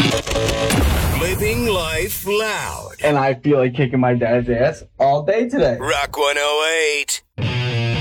Living life loud. And I feel like kicking my dad's ass all day today. Rock 108.